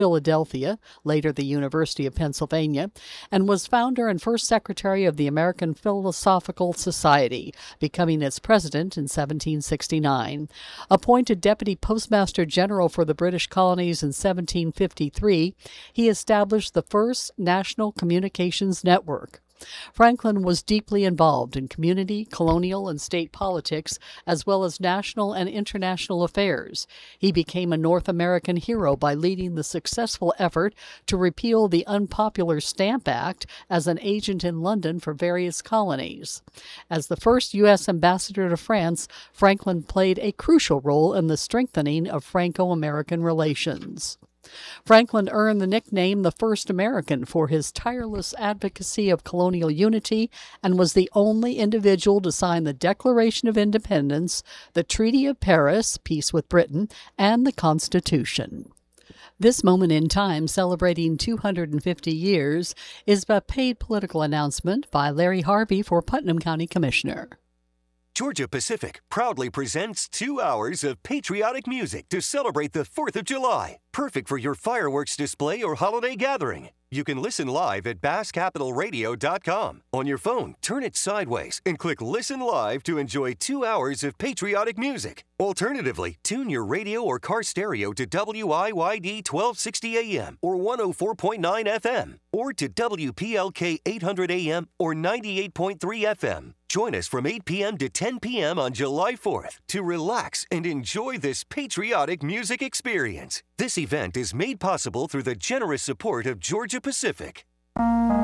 Philadelphia, later the University of Pennsylvania, and was founder and first secretary of the American Philosophical Society, becoming its president in 1769. Appointed deputy postmaster general for the British colonies in 1753, he established the first national communications network. Franklin was deeply involved in community, colonial, and state politics, as well as national and international affairs. He became a North American hero by leading the successful effort to repeal the unpopular Stamp Act as an agent in London for various colonies. As the first U.S. ambassador to France, Franklin played a crucial role in the strengthening of Franco-American relations. Franklin earned the nickname the First American for his tireless advocacy of colonial unity and was the only individual to sign the Declaration of Independence, the Treaty of Paris, peace with Britain, and the Constitution. This moment in time, celebrating 250 years, is a paid political announcement by Larry Harvey for Putnam County Commissioner. Georgia Pacific proudly presents 2 hours of patriotic music to celebrate the 4th of July. Perfect for your fireworks display or holiday gathering. You can listen live at basscapitalradio.com. On your phone, turn it sideways and click Listen Live to enjoy 2 hours of patriotic music. Alternatively, tune your radio or car stereo to WIYD 1260 AM or 104.9 FM or to WPLK 800 AM or 98.3 FM. Join us from 8 p.m. to 10 p.m. on July 4th to relax and enjoy this patriotic music experience. This event is made possible through the generous support of Georgia Pacific.